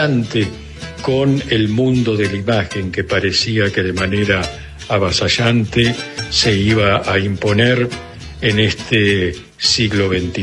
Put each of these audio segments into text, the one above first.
con el mundo de la imagen que parecía que de manera avasallante se iba a imponer en este siglo XXI.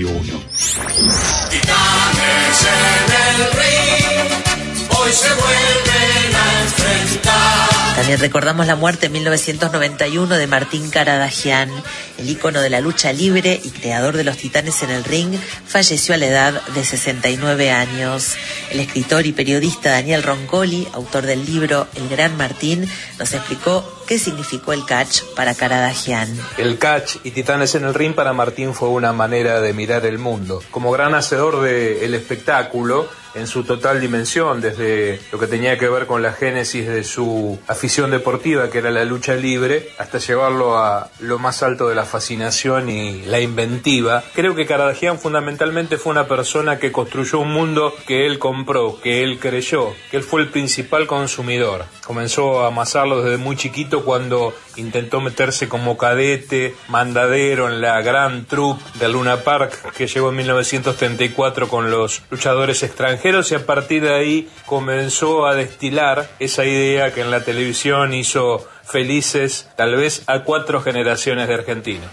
Titanes en el ring, hoy se vuelven a enfrentar. También recordamos la muerte en 1991 de Martín Karadagian, el ícono de la lucha libre y creador de los Titanes en el ring. Falleció a la edad de 69 años. El escritor y periodista Daniel Roncoli, autor del libro El Gran Martín, nos explicó qué significó el catch para Karadagian. El catch y Titanes en el ring para Martín fue una manera de mirar el mundo. Como gran hacedor del espectáculo, en su total dimensión, desde lo que tenía que ver con la génesis de su afición deportiva, que era la lucha libre, hasta llevarlo a lo más alto de la fascinación y la inventiva. Creo que Karadagian fundamentalmente fue una persona que construyó un mundo que él compró, que él creyó, que él fue el principal consumidor. Comenzó a amasarlo desde muy chiquito, cuando intentó meterse como cadete, mandadero en la gran troupe de Luna Park, que llegó en 1934 con los luchadores extranjeros, y a partir de ahí comenzó a destilar esa idea que en la televisión hizo felices tal vez a 4 generaciones de argentinos.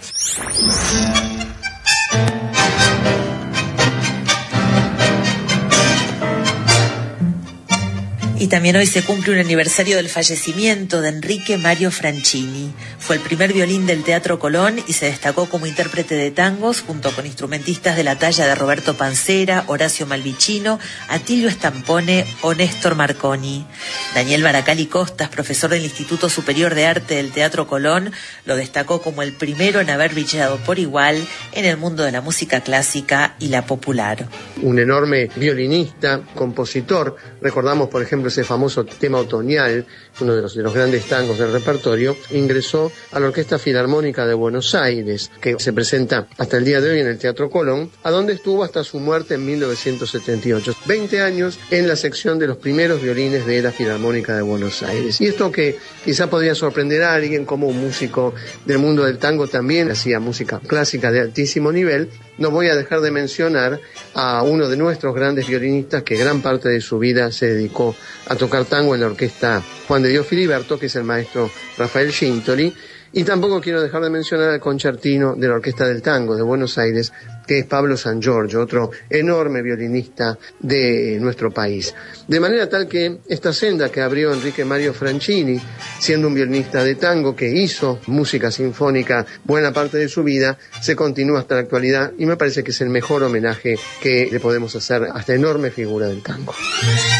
Y también hoy se cumple un aniversario del fallecimiento de Enrique Mario Franchini. Fue el primer violín del Teatro Colón y se destacó como intérprete de tangos junto con instrumentistas de la talla de Roberto Pancera, Horacio Malvicino, Atilio Stampone o Néstor Marconi. Daniel Baracali Costas, profesor del Instituto Superior de Arte del Teatro Colón, lo destacó como el primero en haber brillado por igual en el mundo de la música clásica y la popular. Un enorme violinista, compositor. Recordamos, por ejemplo, ese famoso tema otoñal, uno de los grandes tangos del repertorio. Ingresó a la Orquesta Filarmónica de Buenos Aires, que se presenta hasta el día de hoy en el Teatro Colón, a donde estuvo hasta su muerte en 1978. 20 años en la sección de los primeros violines de la Filarmónica de Buenos Aires. Y esto que quizá podría sorprender a alguien, como un músico del mundo del tango también hacía música clásica de altísimo nivel, no voy a dejar de mencionar a uno de nuestros grandes violinistas que gran parte de su vida se dedicó a tocar tango en la orquesta Juan de Dios Filiberto, que es el maestro Rafael Gintoli. Y tampoco quiero dejar de mencionar al concertino de la Orquesta del Tango de Buenos Aires, que es Pablo San Giorgio, otro enorme violinista de nuestro país. De manera tal que esta senda que abrió Enrique Mario Franchini, siendo un violinista de tango que hizo música sinfónica buena parte de su vida, se continúa hasta la actualidad, y me parece que es el mejor homenaje que le podemos hacer a esta enorme figura del tango.